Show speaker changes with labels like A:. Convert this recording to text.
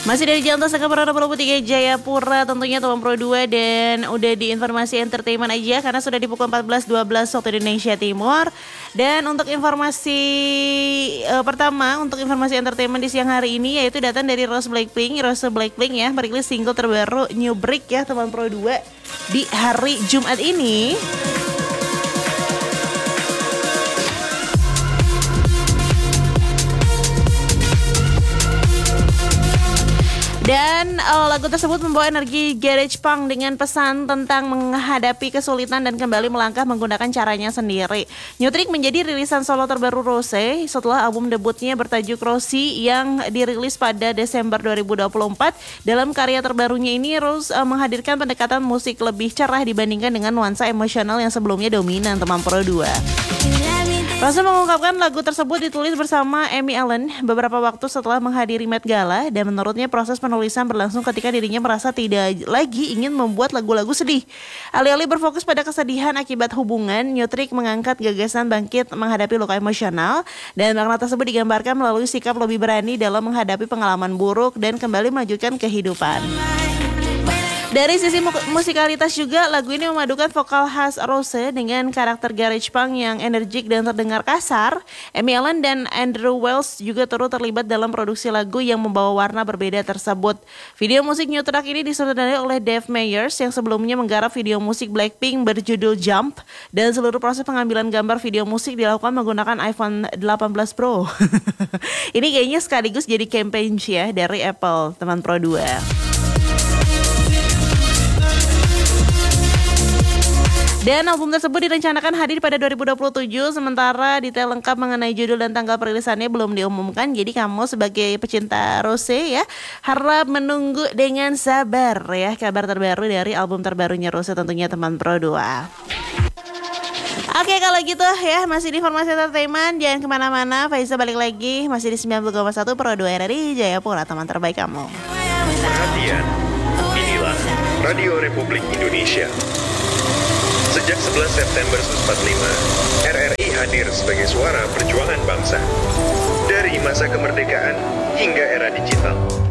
A: Masih dari Jalan Tasaka Prana Pulau Putih Jayapura, tentunya teman Pro 2 dan udah di informasi entertainment aja karena sudah di pukul 14.12 waktu Indonesia Timur. Dan untuk informasi pertama, untuk informasi entertainment di siang hari ini yaitu datang dari Rose Blackpink ya, merilis single terbaru New Brick ya teman Pro 2 di hari Jumat ini. Dan lagu tersebut membawa energi garage punk dengan pesan tentang menghadapi kesulitan dan kembali melangkah menggunakan caranya sendiri. New Trick menjadi rilisan solo terbaru Rose setelah album debutnya bertajuk Rosie yang dirilis pada Desember 2024. Dalam karya terbarunya ini Rose menghadirkan pendekatan musik lebih cerah dibandingkan dengan nuansa emosional yang sebelumnya dominan teman Pro 2. Rose mengungkapkan lagu tersebut ditulis bersama Amy Allen beberapa waktu setelah menghadiri Met Gala dan menurutnya proses penulisan berlangsung ketika dirinya merasa tidak lagi ingin membuat lagu-lagu sedih. Alih-alih berfokus pada kesedihan akibat hubungan, New Trick mengangkat gagasan bangkit menghadapi luka emosional dan makna tersebut digambarkan melalui sikap lebih berani dalam menghadapi pengalaman buruk dan kembali melanjutkan kehidupan. Dari sisi musikalitas juga, lagu ini memadukan vokal khas Rose dengan karakter garage punk yang energik dan terdengar kasar. Amy Allen dan Andrew Wells juga turut terlibat dalam produksi lagu yang membawa warna berbeda tersebut. Video musik New Track ini disutradarai oleh Dave Meyers yang sebelumnya menggarap video musik Blackpink berjudul Jump, dan seluruh proses pengambilan gambar video musik dilakukan menggunakan iPhone 18 Pro. Ini kayaknya sekaligus jadi campaign ya dari Apple, teman Pro 2. Dan album tersebut direncanakan hadir pada 2027, sementara detail lengkap mengenai judul dan tanggal perilisannya belum diumumkan. Jadi kamu sebagai pecinta Rose ya, harap menunggu dengan sabar ya kabar terbaru dari album terbarunya Rose tentunya teman Pro 2. Oke, kalau gitu ya, masih di informasi entertainment, jangan kemana-mana. Faiza balik lagi, masih di 90,1 Pro 2 RRI Jayapura, teman terbaik kamu.
B: Perhatian, inilah Radio Republik Indonesia. Sejak 11 September 1945, RRI hadir sebagai suara perjuangan bangsa. Dari masa kemerdekaan hingga era digital.